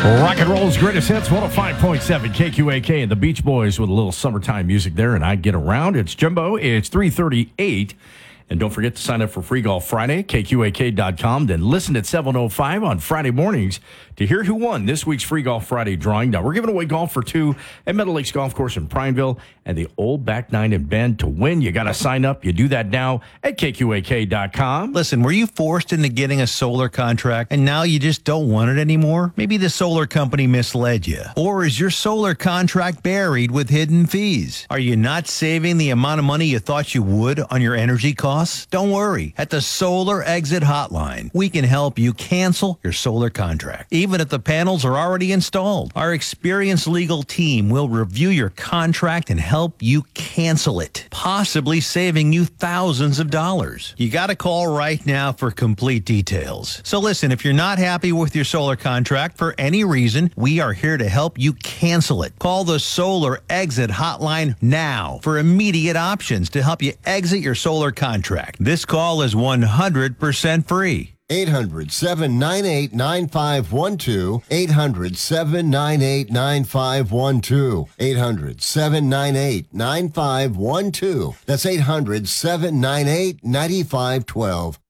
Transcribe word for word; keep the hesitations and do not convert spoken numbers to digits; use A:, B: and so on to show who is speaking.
A: Rock and roll's greatest hits, one oh five point seven K Q A K and the Beach Boys with a little summertime music there, and I Get Around. It's Jumbo. It's three thirty-eight. And don't forget to sign up for Free Golf Friday, K Q A K dot com. Then listen at seven oh five on Friday mornings to hear who won this week's Free Golf Friday drawing. Now, we're giving away golf for two at Meadow Lakes Golf Course in Prineville and the Old Back Nine in Bend. To win, you got to sign up. You do that now at K Q A K dot com.
B: Listen, were you forced into getting a solar contract and now you just don't want it anymore? Maybe the solar company misled you. Or is your solar contract buried with hidden fees? Are you not saving the amount of money you thought you would on your energy costs? Don't worry. At the Solar Exit Hotline, we can help you cancel your solar contract, even if the panels are already installed. Our experienced legal team will review your contract and help you cancel it, possibly saving you thousands of dollars. You got to call right now for complete details. So listen, if you're not happy with your solar contract for any reason, we are here to help you cancel it. Call the Solar Exit Hotline now for immediate options to help you exit your solar contract. This call is one hundred percent free.
C: eight hundred, seven nine eight, nine five one two. eight hundred, seven nine eight, nine five one two. eight hundred, seven nine eight, nine five one two. That's eight hundred, seven nine eight, nine five one two.